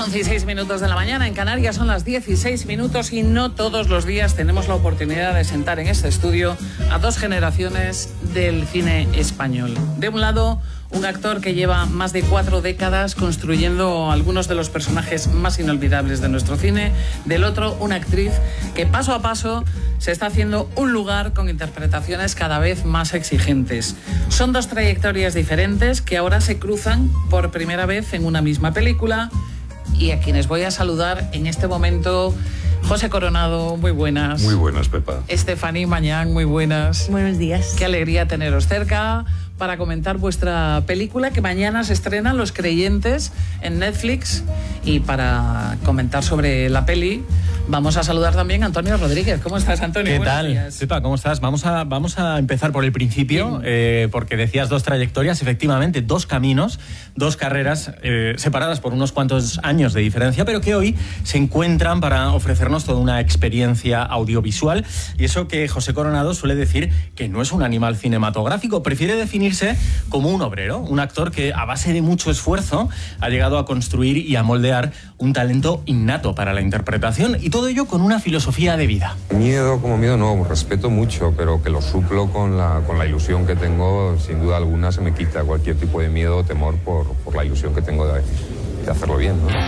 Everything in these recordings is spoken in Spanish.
11 y 6 minutos de la mañana, en Canarias son las 16 minutos y no todos los días tenemos la oportunidad de sentar en este estudio a dos generaciones del cine español. De un lado, un actor que lleva más de 4 décadas construyendo algunos de los personajes más inolvidables de nuestro cine. Del otro, una actriz que paso a paso se está haciendo un lugar con interpretaciones cada vez más exigentes. Son dos trayectorias diferentes que ahora se cruzan por primera vez en una misma película y a quienes voy a saludar en este momento. José Coronado, muy buenas. Muy buenas, Pepa. Estefanía Mañán, muy buenas. Buenos días. Qué alegría teneros cerca para comentar vuestra película que mañana se estrena Los Creyentes en Netflix. Y para comentar sobre la peli vamos a saludar también a Antonio Rodríguez. ¿Cómo estás, Antonio? ¿Qué Buenos tal? días. Pepa, ¿cómo estás? Vamos a empezar por el principio, porque decías dos trayectorias, efectivamente, dos caminos, dos carreras separadas por unos cuantos años de diferencia, pero que hoy se encuentran para ofrecernos toda una experiencia audiovisual. Y eso que José Coronado suele decir que no es un animal cinematográfico, prefiere definirse como un obrero, un actor que a base de mucho esfuerzo ha llegado a construir y a moldear un talento innato para la interpretación, y todo ello con una filosofía de vida. Miedo no, respeto mucho, pero que lo suplo con la ilusión que tengo. Sin duda alguna se me quita cualquier tipo de miedo o temor por la ilusión que tengo de hacerlo bien, ¿no?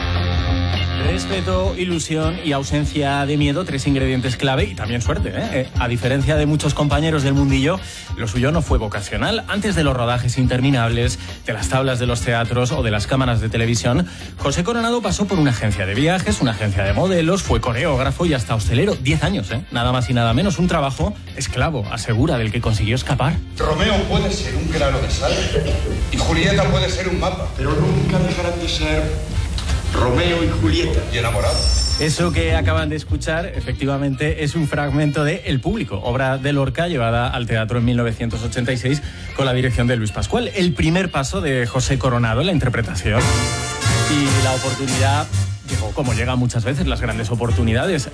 Respeto, ilusión y ausencia de miedo, 3 ingredientes clave, y también suerte, ¿eh? A diferencia de muchos compañeros del mundillo, lo suyo no fue vocacional. Antes de los rodajes interminables, de las tablas de los teatros o de las cámaras de televisión, José Coronado pasó por una agencia de viajes, una agencia de modelos, fue coreógrafo y hasta hostelero. 10 años, nada más y nada menos. Un trabajo esclavo, asegura, del que consiguió escapar. Romeo puede ser un grano de sal y Julieta puede ser un mapa, pero nunca dejarán de ser Romeo y Julieta y enamorados. Eso que acaban de escuchar, efectivamente, es un fragmento de El Público, obra de Lorca llevada al teatro en 1986 con la dirección de Luis Pascual. El primer paso de José Coronado en la interpretación. Y la oportunidad llegó, como llega muchas veces las grandes oportunidades,